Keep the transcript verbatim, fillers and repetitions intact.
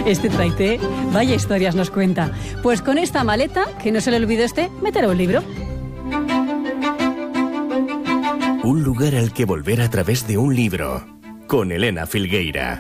Este traité, vaya historias nos cuenta. Pues con esta maleta, que no se le olvide este, meterá un libro. Un lugar al que volver a través de un libro. Con Elena Filgueira.